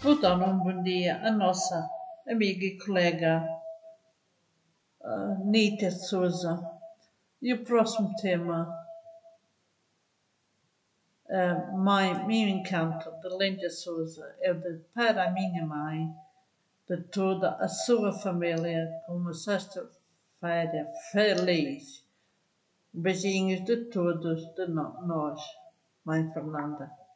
Vou dar um bom dia à nossa amiga e colega Nita de Souza. E o próximo tema, Mãe, meu encanto, de Linda Souza, é para a minha mãe, de toda a sua família, com uma sexta-feira feliz. Beijinhos de todos, de nós, Mãe Fernanda.